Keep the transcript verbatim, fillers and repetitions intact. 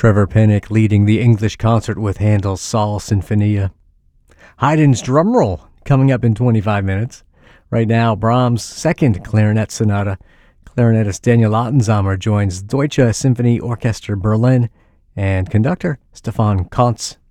Trevor Pinnock leading the English concert with Handel's Saul Sinfonia. Haydn's drum roll coming up in twenty-five minutes. Right now, Brahms' second clarinet sonata. Clarinetist Daniel Ottensamer joins Deutsche Symphony Orchester Berlin and conductor Stefan Kontz